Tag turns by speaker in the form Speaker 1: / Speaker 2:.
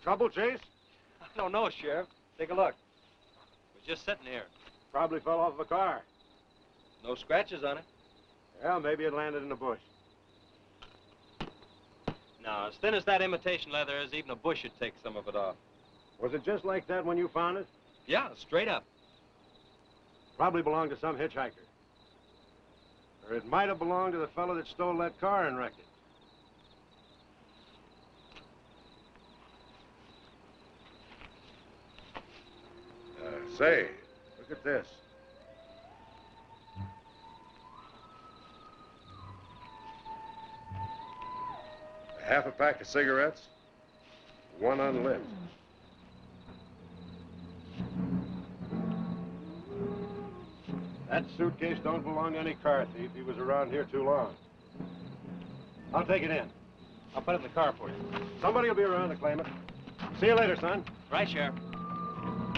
Speaker 1: Trouble, Chase?
Speaker 2: I don't know, Sheriff. Take a look. It was just sitting here.
Speaker 1: Probably fell off of a car.
Speaker 2: No scratches on it.
Speaker 1: Well, maybe it landed in a bush.
Speaker 2: Now, as thin as that imitation leather is, even a bush should take some of it off.
Speaker 1: Was it just like that when you found it?
Speaker 2: Yeah, straight up.
Speaker 1: Probably belonged to some hitchhiker. Or it might have belonged to the fellow that stole that car and wrecked it. Say, look at this. Half a pack of cigarettes, one unlit. That suitcase don't belong to any car thief. He was around here too long. I'll take it in.
Speaker 2: I'll put it in the car for you.
Speaker 1: Somebody will be around to claim it. See you later, son.
Speaker 2: Right, Sheriff.